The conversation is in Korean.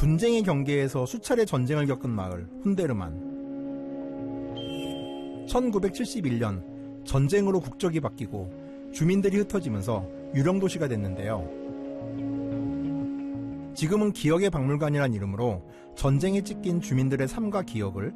분쟁의 경계에서 수차례 전쟁을 겪은 마을 훈데르만. 1971년 전쟁으로 국적이 바뀌고 주민들이 흩어지면서 유령도시가 됐는데요. 지금은 기억의 박물관이란 이름으로 전쟁에 찢긴 주민들의 삶과 기억을